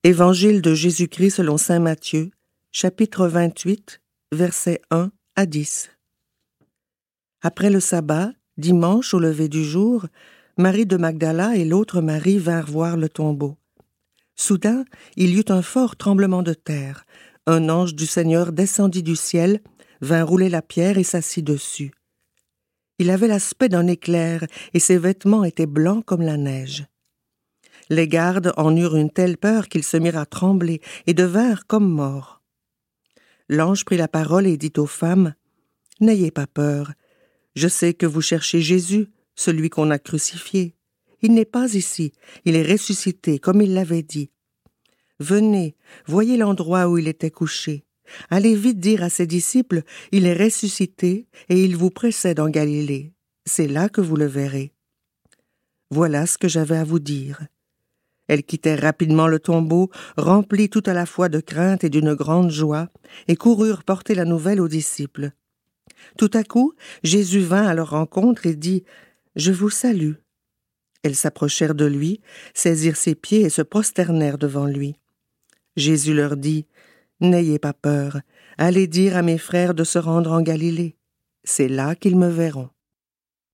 Évangile de Jésus-Christ selon saint Matthieu, chapitre 28, versets 1 à 10. Après le sabbat, dimanche au lever du jour, Marie de Magdala et l'autre Marie vinrent voir le tombeau. Soudain, il y eut un fort tremblement de terre. Un ange du Seigneur descendit du ciel, vint rouler la pierre et s'assit dessus. Il avait l'aspect d'un éclair, et ses vêtements étaient blancs comme la neige. Les gardes en eurent une telle peur qu'ils se mirent à trembler et devinrent comme morts. L'ange prit la parole et dit aux femmes : « N'ayez pas peur. Je sais que vous cherchez Jésus, celui qu'on a crucifié. Il n'est pas ici, il est ressuscité, comme il l'avait dit. Venez, voyez l'endroit où il était couché. Allez vite dire à ses disciples, il est ressuscité et il vous précède en Galilée. C'est là que vous le verrez. » Voilà ce que j'avais à vous dire. Elles quittèrent rapidement le tombeau, remplies tout à la fois de crainte et d'une grande joie, et coururent porter la nouvelle aux disciples. Tout à coup, Jésus vint à leur rencontre et dit : « Je vous salue. » Elles s'approchèrent de lui, saisirent ses pieds et se prosternèrent devant lui. Jésus leur dit : « N'ayez pas peur, allez dire à mes frères de se rendre en Galilée. C'est là qu'ils me verront. »